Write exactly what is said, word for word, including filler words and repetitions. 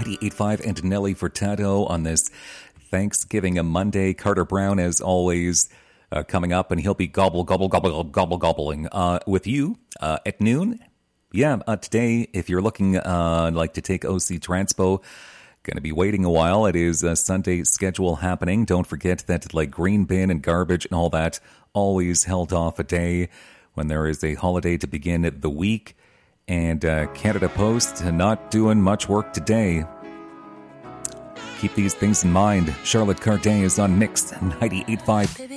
ninety-eight point five and Nelly Furtado on this Thanksgiving Monday. Carter Brown, as always, uh, coming up, and he'll be gobble, gobble, gobble, gobble, gobbling uh, with you uh, at noon. Yeah, uh, today, if you're looking uh, like to take O C Transpo, going to be waiting a while. It is a Sunday schedule happening. Don't forget that like green bin and garbage and all that, always held off a day when there is a holiday to begin the week. And uh, Canada Post not doing much work today. Keep these things in mind. Charlotte Cardin is on Mix ninety-eight point five.